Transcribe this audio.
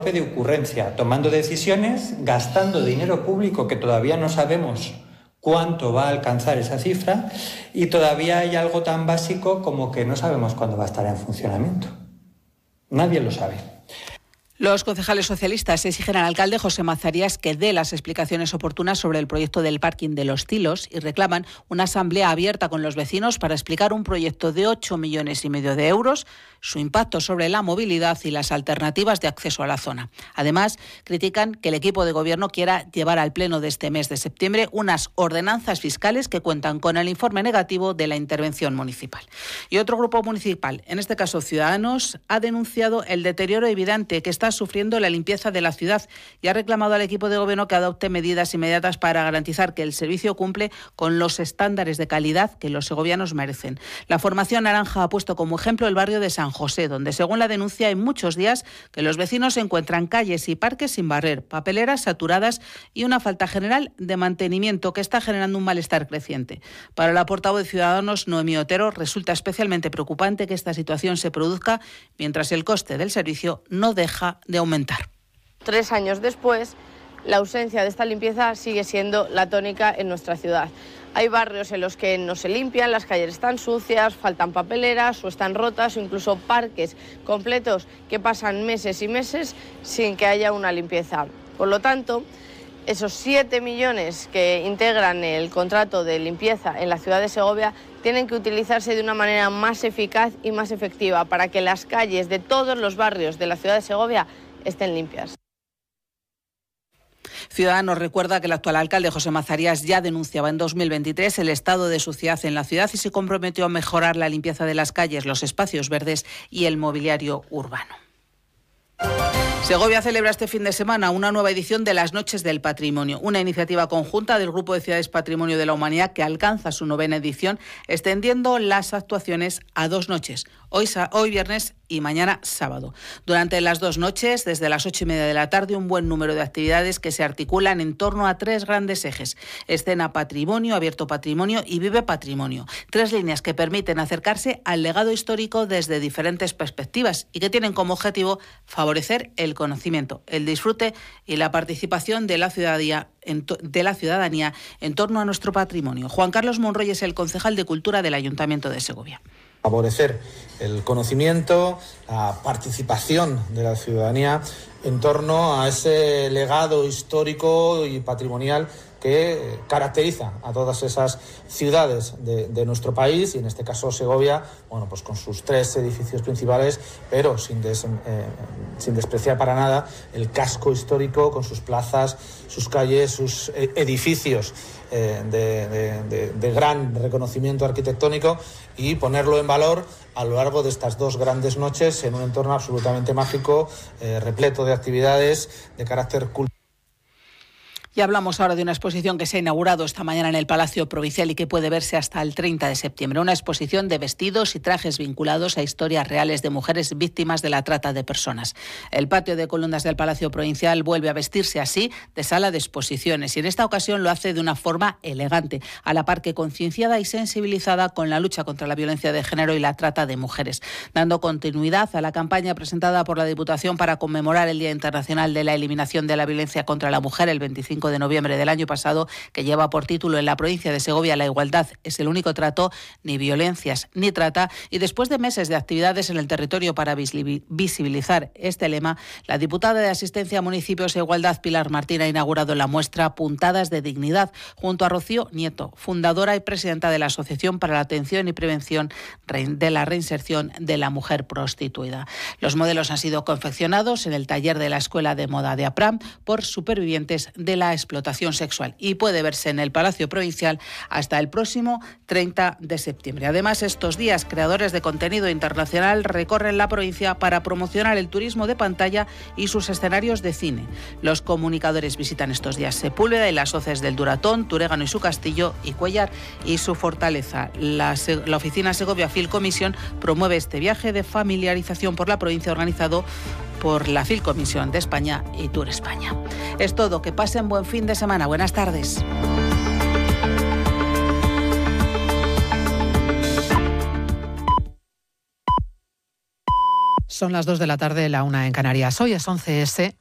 de ocurrencia, tomando decisiones, gastando dinero público que todavía no sabemos cuánto va a alcanzar esa cifra, y todavía hay algo tan básico como que no sabemos cuándo va a estar en funcionamiento. Nadie lo sabe. Los concejales socialistas exigen al alcalde José Mazarías que dé las explicaciones oportunas sobre el proyecto del parking de Los Tilos y reclaman una asamblea abierta con los vecinos para explicar un proyecto de 8,5 millones de euros, su impacto sobre la movilidad y las alternativas de acceso a la zona. Además, critican que el equipo de gobierno quiera llevar al pleno de este mes de septiembre unas ordenanzas fiscales que cuentan con el informe negativo de la intervención municipal. Y otro grupo municipal, en este caso Ciudadanos, ha denunciado el deterioro evidente que está sufriendo la limpieza de la ciudad y ha reclamado al equipo de gobierno que adopte medidas inmediatas para garantizar que el servicio cumple con los estándares de calidad que los segovianos merecen. La Formación Naranja ha puesto como ejemplo el barrio de San José, donde según la denuncia hay muchos días que los vecinos encuentran calles y parques sin barrer, papeleras saturadas y una falta general de mantenimiento que está generando un malestar creciente. Para la portavoz de Ciudadanos, Noemí Otero, resulta especialmente preocupante que esta situación se produzca mientras el coste del servicio no deja de aumentar. 3 años después, la ausencia de esta limpieza sigue siendo la tónica en nuestra ciudad. Hay barrios en los que no se limpian, las calles están sucias, faltan papeleras o están rotas, o incluso parques completos que pasan meses y meses sin que haya una limpieza. Por lo tanto, esos 7 millones que integran el contrato de limpieza en la ciudad de Segovia tienen que utilizarse de una manera más eficaz y más efectiva para que las calles de todos los barrios de la ciudad de Segovia estén limpias. Ciudadanos recuerda que el actual alcalde José Mazarías ya denunciaba en 2023 el estado de suciedad en la ciudad y se comprometió a mejorar la limpieza de las calles, los espacios verdes y el mobiliario urbano. Segovia celebra este fin de semana una nueva edición de las Noches del Patrimonio, una iniciativa conjunta del Grupo de Ciudades Patrimonio de la Humanidad que alcanza su 9ª edición, extendiendo las actuaciones a 2 noches, hoy viernes y mañana sábado. Durante las 2 noches, desde las 8:30 de la tarde, un buen número de actividades que se articulan en torno a 3 grandes ejes: escena patrimonio, abierto patrimonio y vive patrimonio. 3 líneas que permiten acercarse al legado histórico desde diferentes perspectivas y que tienen como objetivo favorecer el conocimiento, el disfrute y la participación de la ciudadanía en torno a nuestro patrimonio. Juan Carlos Monroy es el concejal de Cultura del Ayuntamiento de Segovia. Favorecer el conocimiento, la participación de la ciudadanía en torno a ese legado histórico y patrimonial que caracteriza a todas esas ciudades de nuestro país, y en este caso Segovia, bueno, pues con sus 3 edificios principales, pero sin despreciar para nada el casco histórico con sus plazas, sus calles, sus edificios de gran reconocimiento arquitectónico, y ponerlo en valor a lo largo de estas 2 grandes noches en un entorno absolutamente mágico, repleto de actividades de carácter cultural. Y hablamos ahora de una exposición que se ha inaugurado esta mañana en el Palacio Provincial y que puede verse hasta el 30 de septiembre. Una exposición de vestidos y trajes vinculados a historias reales de mujeres víctimas de la trata de personas. El patio de columnas del Palacio Provincial vuelve a vestirse así de sala de exposiciones, y en esta ocasión lo hace de una forma elegante, a la par que concienciada y sensibilizada con la lucha contra la violencia de género y la trata de mujeres, dando continuidad a la campaña presentada por la Diputación para conmemorar el Día Internacional de la Eliminación de la Violencia contra la Mujer el 25 de noviembre del año pasado, que lleva por título en la provincia de Segovia: la igualdad es el único trato, ni violencias ni trata. Y después de meses de actividades en el territorio para visibilizar este lema, la diputada de Asistencia a Municipios e Igualdad, Pilar Martín, ha inaugurado la muestra Puntadas de Dignidad junto a Rocío Nieto, fundadora y presidenta de la Asociación para la Atención y Prevención de la Reinserción de la Mujer Prostituida. Los modelos han sido confeccionados en el taller de la Escuela de Moda de APRAM por supervivientes de la explotación sexual y puede verse en el Palacio Provincial hasta el próximo 30 de septiembre. Además, estos días, creadores de contenido internacional recorren la provincia para promocionar el turismo de pantalla y sus escenarios de cine. Los comunicadores visitan estos días Sepúlveda y las hoces del Duratón, Turégano y su castillo, y Cuéllar y su fortaleza. La oficina Segovia Film Commission promueve este viaje de familiarización por la provincia organizado por la Film Commission de España y Tour España. Es todo, que pasen buen fin de semana. Buenas tardes. Son las 2 de la tarde, la 1 en Canarias. Hoy es 11S.